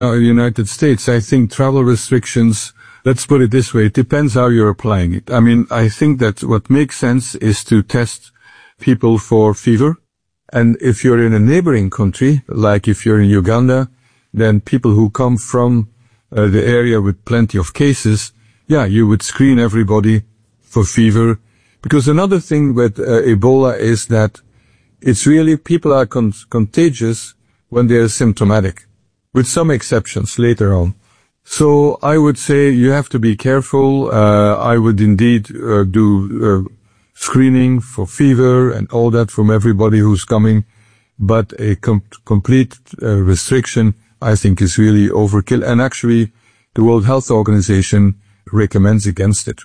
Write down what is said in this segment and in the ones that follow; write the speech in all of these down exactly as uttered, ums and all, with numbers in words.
Uh, United States, I think travel restrictions, let's put it this way, it depends how you're applying it. I mean, I think that what makes sense is to test people for fever. And if you're in a neighboring country, like if you're in Uganda, then people who come from uh, the area with plenty of cases, yeah, you would screen everybody for fever. Because another thing with uh, Ebola is that it's really, people are con- contagious when they're symptomatic, with some exceptions later on. So I would say you have to be careful. Uh, I would indeed uh, do uh, screening for fever and all that from everybody who's coming. But a com- complete uh, restriction, I think, is really overkill. And actually, the World Health Organization recommends against it.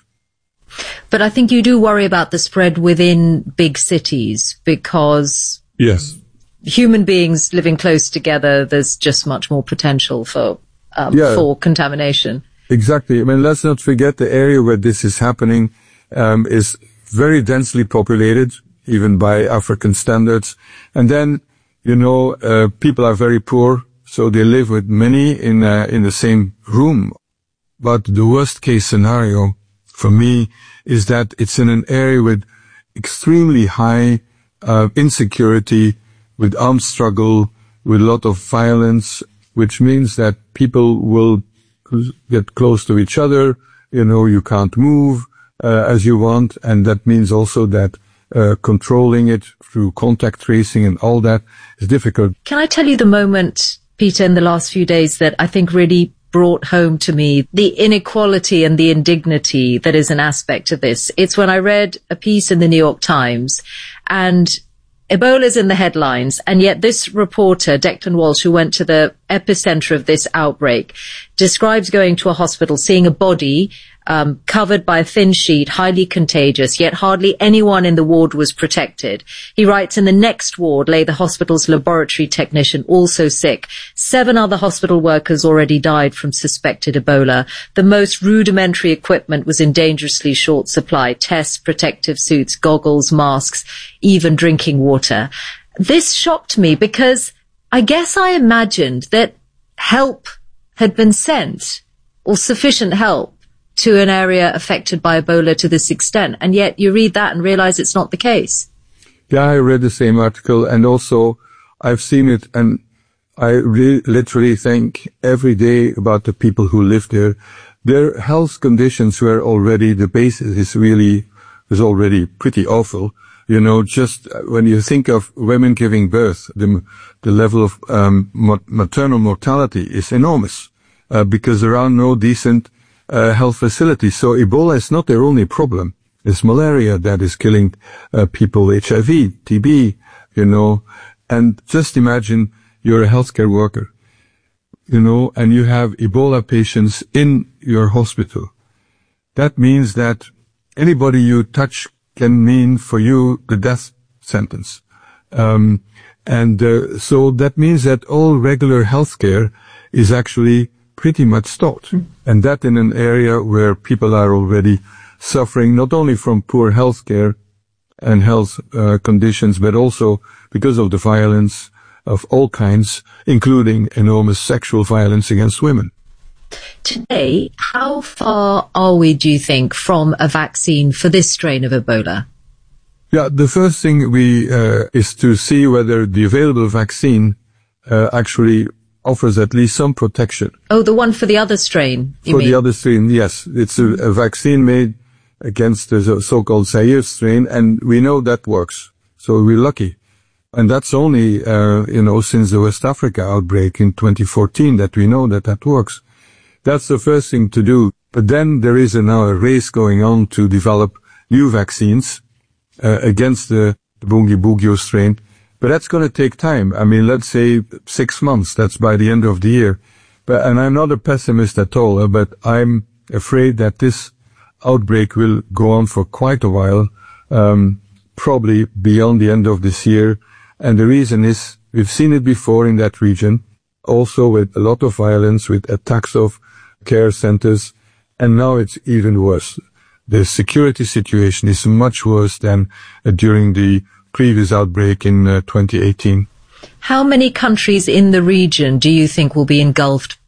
But I think you do worry about the spread within big cities because yes, human beings living close together, there's just much more potential for um, yeah, for contamination. Exactly. I mean, let's not forget the area where this is happening um, is very densely populated, even by African standards. And then, you know, uh, people are very poor, so they live with many in uh, in the same room. But the worst case scenario for me is that it's in an area with extremely high uh, insecurity, with armed struggle, with a lot of violence, which means that people will get close to each other. You know, you can't move uh, as you want, and that means also that uh, controlling it through contact tracing and all that is difficult. Can I tell you the moment, Peter, in the last few days that I think really brought home to me the inequality and the indignity that is an aspect of this? It's when I read a piece in the New York Times, and Ebola's in the headlines, and yet this reporter, Declan Walsh, who went to the epicenter of this outbreak, describes going to a hospital, seeing a body um, covered by a thin sheet, highly contagious, yet hardly anyone in the ward was protected. He writes, in the next ward lay the hospital's laboratory technician, also sick. Seven other hospital workers already died from suspected Ebola. The most rudimentary equipment was in dangerously short supply: tests, protective suits, goggles, masks, even drinking water. This shocked me because I guess I imagined that help had been sent, or sufficient help, to an area affected by Ebola to this extent. And yet you read that and realize it's not the case. Yeah, I read the same article, and also I've seen it, and I re- literally think every day about the people who live there. Their health conditions were already, the basis is really, was already pretty awful. You know, just when you think of women giving birth, the, the level of um, maternal mortality is enormous, uh, because there are no decent uh, health facilities. So Ebola is not their only problem. It's malaria that is killing uh, people, H I V, T B, you know. And just imagine you're a healthcare worker, you know, and you have Ebola patients in your hospital. That means that anybody you touch can mean for you the death sentence. Um, and uh, so that means that all regular healthcare is actually pretty much stopped. Mm. And that in an area where people are already suffering not only from poor healthcare and health uh, conditions, but also because of the violence of all kinds, including enormous sexual violence against women. Today, how far are we, do you think, from a vaccine for this strain of Ebola? Yeah, the first thing we uh, is to see whether the available vaccine uh, actually offers at least some protection. Oh, the one for the other strain, you For mean? the other strain, yes. It's a, a vaccine made against the so-called Zaire strain, and we know that works. So we're lucky. And that's only, uh, you know, since the West Africa outbreak in twenty fourteen that we know that that works. That's the first thing to do. But then there is a, now a race going on to develop new vaccines uh, against the, the Bundibugyo strain. But that's going to take time. I mean, let's say six months. That's by the end of the year. But, and I'm not a pessimist at all, uh, but I'm afraid that this outbreak will go on for quite a while, um, probably beyond the end of this year. And the reason is we've seen it before in that region, also with a lot of violence, with attacks of care centers, and now it's even worse. The security situation is much worse than uh, during the previous outbreak in uh, twenty eighteen. How many countries in the region do you think will be engulfed